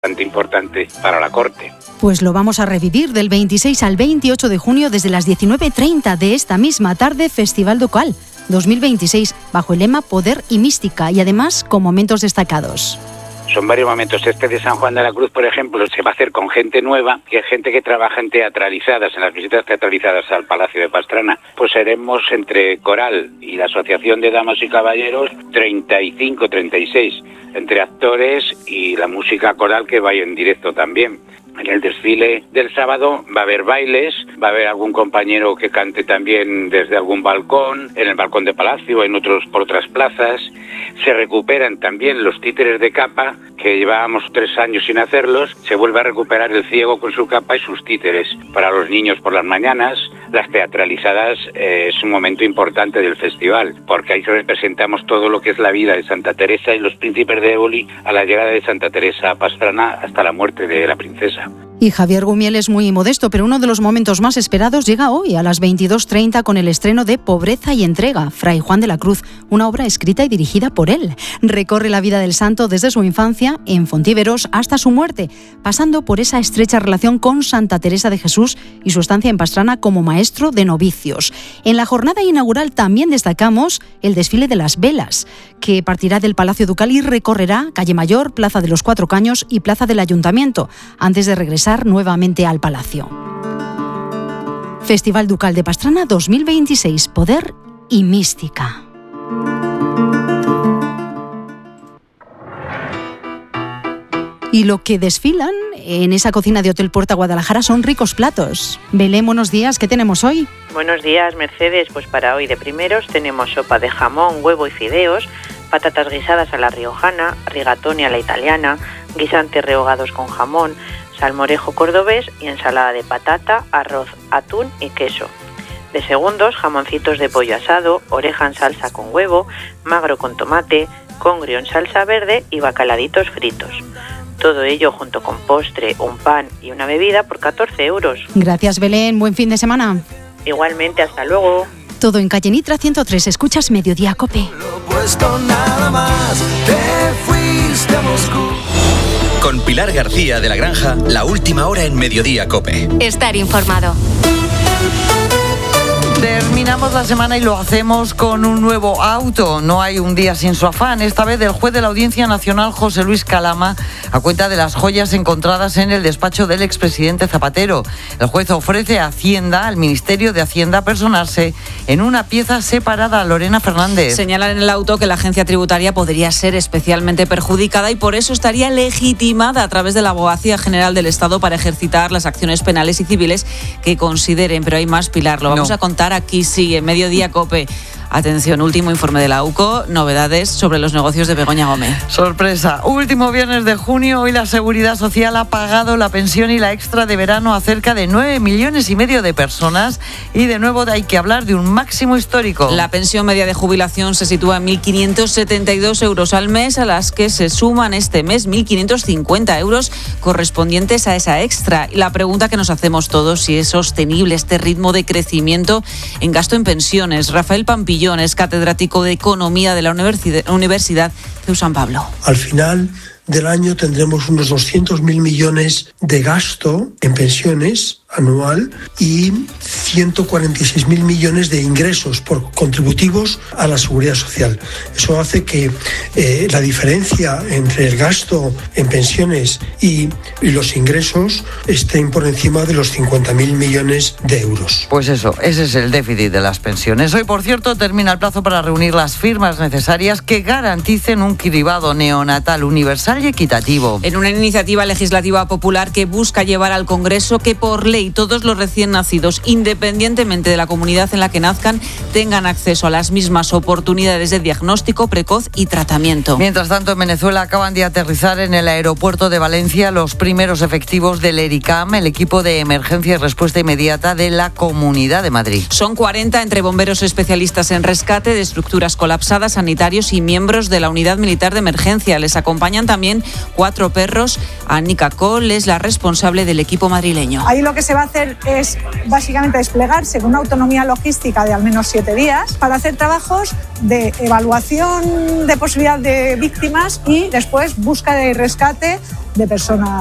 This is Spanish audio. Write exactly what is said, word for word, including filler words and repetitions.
bastante importante para la corte. Pues lo vamos a revivir del veintiséis al veintiocho de junio desde las diecinueve treinta de esta misma tarde, Festival Ducal dos mil veintiséis, bajo el lema Poder y Mística, y además con momentos destacados. Son varios momentos. Este de San Juan de la Cruz, por ejemplo, se va a hacer con gente nueva, que es gente que trabaja en teatralizadas, en las visitas teatralizadas al Palacio de Pastrana. Pues seremos entre Coral y la Asociación de Damas y Caballeros treinta y cinco, treinta y seis, entre actores y la música coral que vaya en directo también. En el desfile del sábado va a haber bailes, va a haber algún compañero que cante también desde algún balcón, en el balcón de Palacio, en otros por otras plazas. Se recuperan también los títeres de capa, que llevábamos tres años sin hacerlos. Se vuelve a recuperar el ciego con su capa y sus títeres. Para los niños por las mañanas, las teatralizadas eh, es un momento importante del festival, porque ahí representamos todo lo que es la vida de Santa Teresa y los príncipes de Éboli a la llegada de Santa Teresa a Pastrana hasta la muerte de la princesa. Y Javier Gumiel es muy modesto, pero uno de los momentos más esperados llega hoy a las veintidós treinta con el estreno de Pobreza y Entrega, Fray Juan de la Cruz, una obra escrita y dirigida por él. Recorre la vida del santo desde su infancia en Fontiveros hasta su muerte, pasando por esa estrecha relación con Santa Teresa de Jesús y su estancia en Pastrana como maestro de novicios. En la jornada inaugural también destacamos el desfile de las velas, que partirá del Palacio Ducal y recorrerá Calle Mayor, Plaza de los Cuatro Caños y Plaza del Ayuntamiento, antes de regresar nuevamente al Palacio. Festival Ducal de Pastrana dos mil veintiséis, Poder y Mística. Y lo que desfilan en esa cocina de Hotel Puerta Guadalajara son ricos platos. Belén, buenos días, ¿qué tenemos hoy? Buenos días, Mercedes. Pues para hoy de primeros tenemos sopa de jamón, huevo y fideos, patatas guisadas a la riojana, rigatoni a la italiana, guisantes rehogados con jamón, salmorejo cordobés y ensalada de patata, arroz, atún y queso. De segundos, jamoncitos de pollo asado, oreja en salsa con huevo, magro con tomate, congrio en salsa verde y bacaladitos fritos. Todo ello junto con postre, un pan y una bebida por catorce euros. Gracias, Belén. Buen fin de semana. Igualmente, hasta luego. Todo en Calle Nitra ciento tres. Escuchas Mediodía Cope. Con Pilar García de la Granja, la última hora en Mediodía Cope. Estar informado. Terminamos la semana y lo hacemos con un nuevo auto. No hay un día sin su afán. Esta vez el juez de la Audiencia Nacional, José Luis Calama, a cuenta de las joyas encontradas en el despacho del expresidente Zapatero. El juez ofrece a Hacienda, al Ministerio de Hacienda, personarse en una pieza separada. Lorena Fernández. Señalan en el auto que la agencia tributaria podría ser especialmente perjudicada y por eso estaría legitimada a través de la Abogacía General del Estado para ejercitar las acciones penales y civiles que consideren. Pero hay más, Pilar, lo vamos no. a contar aquí sí, en Mediodía Cope. Atención, último informe de la U C O, novedades sobre los negocios de Begoña Gómez. Sorpresa, último viernes de junio, hoy la Seguridad Social ha pagado la pensión y la extra de verano a cerca de nueve millones y medio de personas y de nuevo hay que hablar de un máximo histórico. La pensión media de jubilación se sitúa en mil quinientos setenta y dos euros al mes, a las que se suman este mes mil quinientos cincuenta euros correspondientes a esa extra. Y la pregunta que nos hacemos todos, si es sostenible este ritmo de crecimiento en gasto en pensiones. Rafael Pampillón es catedrático de Economía de la Universidad, Universidad de San Pablo. Al final del año tendremos unos doscientos mil millones de gasto en pensiones anual y ciento cuarenta y seis mil millones de ingresos por contributivos a la seguridad social. Eso hace que eh, la diferencia entre el gasto en pensiones y, y los ingresos estén por encima de los cincuenta mil millones de euros. Pues eso, ese es el déficit de las pensiones. Hoy, por cierto, termina el plazo para reunir las firmas necesarias que garanticen un cribado neonatal universal y equitativo. En una iniciativa legislativa popular que busca llevar al Congreso que por ley todos los recién nacidos, independientemente de la comunidad en la que nazcan, tengan acceso a las mismas oportunidades de diagnóstico precoz y tratamiento. Mientras tanto, en Venezuela acaban de aterrizar en el aeropuerto de Valencia los primeros efectivos del ERICAM, el equipo de emergencia y respuesta inmediata de la Comunidad de Madrid. Son cuarenta entre bomberos especialistas en rescate de estructuras colapsadas, sanitarios y miembros de la Unidad Militar de Emergencia. Les acompañan también cuatro perros. Anika Cole es la responsable del equipo madrileño. Ahí lo que se va a hacer es básicamente desplegarse con una autonomía logística de al menos siete días para hacer trabajos de evaluación de posibilidad de víctimas y después búsqueda y rescate de personas.